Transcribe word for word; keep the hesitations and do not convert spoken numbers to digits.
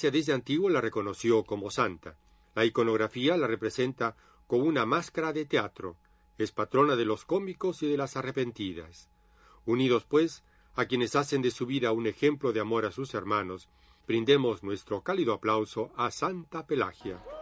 Iglesia desde antiguo la reconoció como santa. La iconografía la representa con una máscara de teatro. Es patrona de los cómicos y de las arrepentidas. Unidos, pues, a quienes hacen de su vida un ejemplo de amor a sus hermanos, brindemos nuestro cálido aplauso a Santa Pelagia.